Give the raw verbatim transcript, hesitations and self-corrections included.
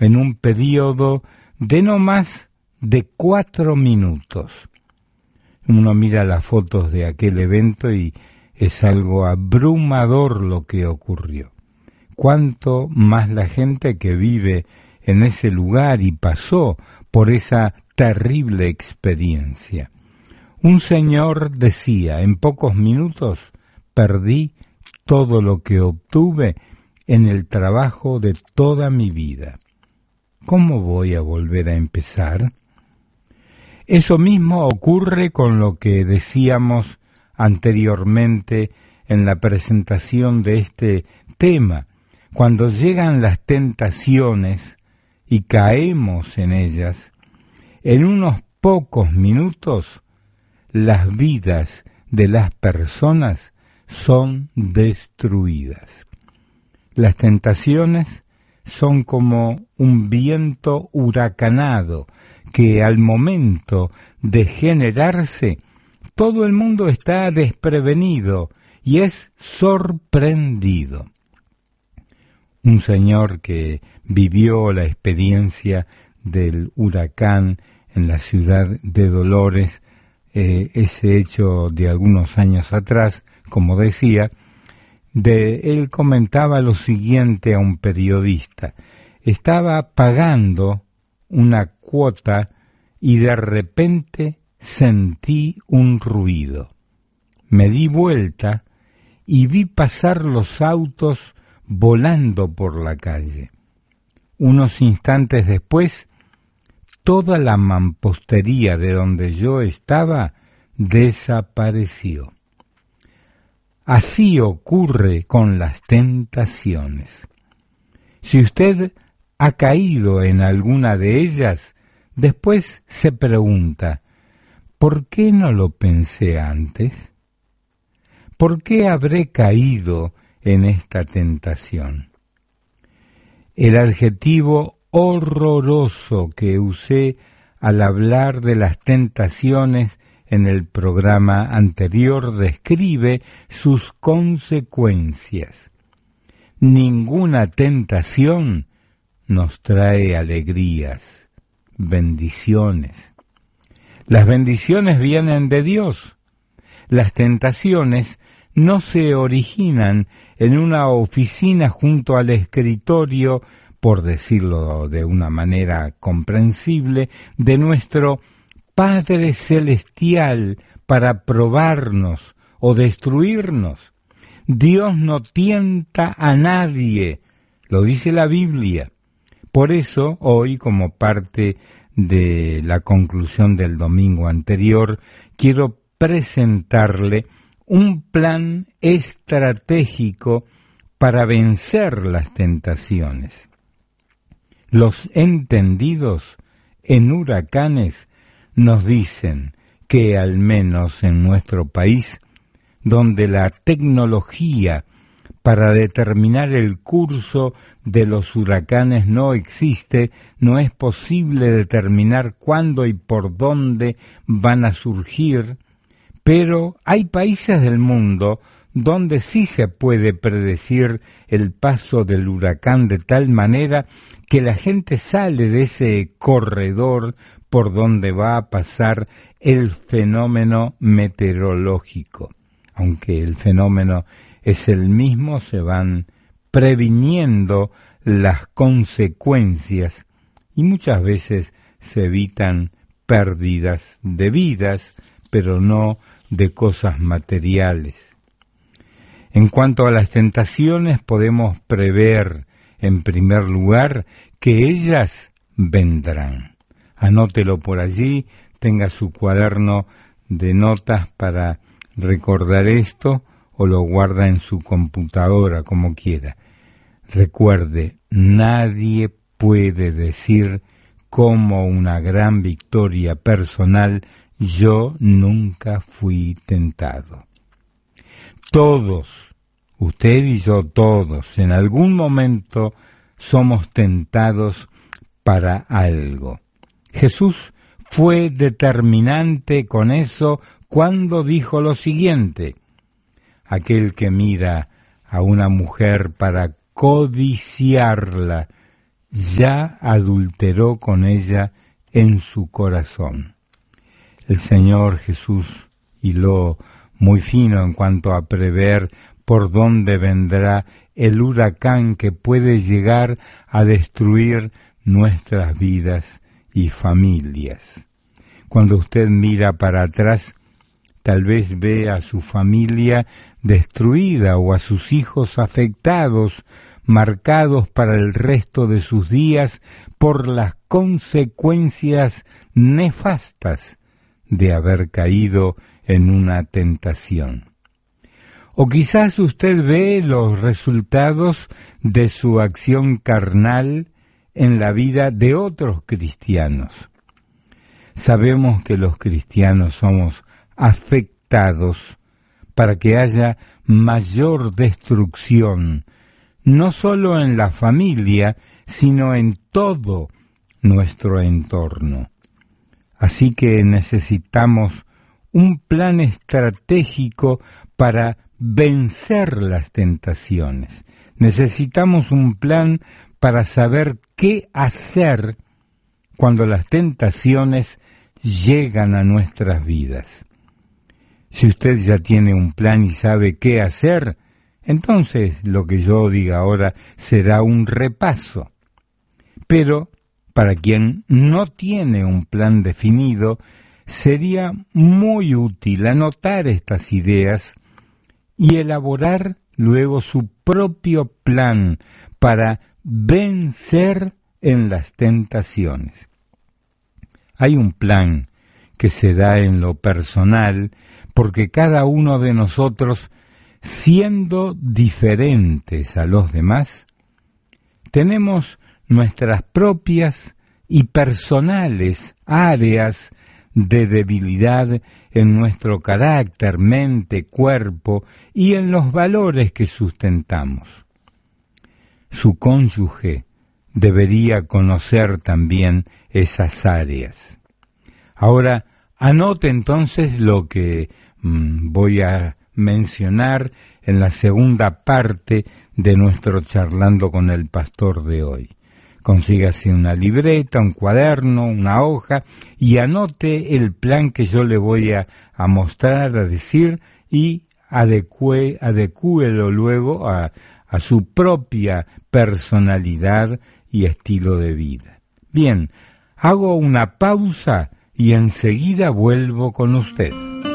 en un periodo de no más de cuatro minutos. Uno mira las fotos de aquel evento y es algo abrumador lo que ocurrió. Cuánto más la gente que vive en ese lugar y pasó por esa terrible experiencia. Un señor decía, en pocos minutos perdí todo lo que obtuve en el trabajo de toda mi vida. ¿Cómo voy a volver a empezar? Eso mismo ocurre con lo que decíamos anteriormente en la presentación de este tema. Cuando llegan las tentaciones y caemos en ellas, en unos pocos minutos las vidas de las personas son destruidas. Las tentaciones son como un viento huracanado que al momento de generarse todo el mundo está desprevenido y es sorprendido. Un señor que vivió la experiencia del huracán en la ciudad de Dolores, eh, ese hecho de algunos años atrás, como decía, de él comentaba lo siguiente a un periodista: estaba pagando una cuota y de repente sentí un ruido. Me di vuelta y vi pasar los autos volando por la calle. Unos instantes después, toda la mampostería de donde yo estaba desapareció. Así ocurre con las tentaciones. Si usted ha caído en alguna de ellas, después se pregunta, ¿por qué no lo pensé antes? ¿Por qué habré caído en esta tentación? El adjetivo horroroso que usé al hablar de las tentaciones en el programa anterior describe sus consecuencias. Ninguna tentación nos trae alegrías, bendiciones. Las bendiciones vienen de Dios. Las tentaciones no se originan en una oficina junto al escritorio, por decirlo de una manera comprensible, de nuestro Padre Celestial para probarnos o destruirnos. Dios no tienta a nadie, lo dice la Biblia. Por eso, hoy, como parte de la conclusión del domingo anterior, quiero presentarle un plan estratégico para vencer las tentaciones. Los entendidos en huracanes nos dicen que, al menos en nuestro país, donde la tecnología para determinar el curso de los huracanes no existe, no es posible determinar cuándo y por dónde van a surgir, pero hay países del mundo donde sí se puede predecir el paso del huracán de tal manera que la gente sale de ese corredor por donde va a pasar el fenómeno meteorológico. Aunque el fenómeno es el mismo, se van previniendo las consecuencias y muchas veces se evitan pérdidas de vidas, pero no de cosas materiales. En cuanto a las tentaciones, podemos prever, en primer lugar, que ellas vendrán. Anótelo por allí, tenga su cuaderno de notas para recordar esto, o lo guarda en su computadora, como quiera. Recuerde, nadie puede decir como una gran victoria personal: yo nunca fui tentado. Todos, usted y yo todos, en algún momento somos tentados para algo. Jesús fue determinante con eso cuando dijo lo siguiente: aquel que mira a una mujer para codiciarla ya adulteró con ella en su corazón. El Señor Jesús hiló muy fino en cuanto a prever por dónde vendrá el huracán que puede llegar a destruir nuestras vidas y familias. Cuando usted mira para atrás, tal vez ve a su familia destruida o a sus hijos afectados, marcados para el resto de sus días por las consecuencias nefastas de haber caído en una tentación. O quizás usted ve los resultados de su acción carnal en la vida de otros cristianos. Sabemos que los cristianos somos afectados para que haya mayor destrucción, no solo en la familia, sino en todo nuestro entorno. Así que necesitamos un plan estratégico para vencer las tentaciones. Necesitamos un plan para saber qué hacer cuando las tentaciones llegan a nuestras vidas. Si usted ya tiene un plan y sabe qué hacer, entonces lo que yo diga ahora será un repaso. Pero para quien no tiene un plan definido, sería muy útil anotar estas ideas y elaborar luego su propio plan para vencer en las tentaciones. Hay un plan que se da en lo personal porque cada uno de nosotros, siendo diferentes a los demás, tenemos nuestras propias y personales áreas de debilidad en nuestro carácter, mente, cuerpo y en los valores que sustentamos. Su cónyuge debería conocer también esas áreas. Ahora, anote entonces lo que mmm, voy a mencionar en la segunda parte de nuestro charlando con el pastor de hoy. Consígase una libreta, un cuaderno, una hoja y anote el plan que yo le voy a, a mostrar, a decir y adecue, adecúelo luego a, a su propia personalidad y estilo de vida. Bien, hago una pausa y enseguida vuelvo con usted.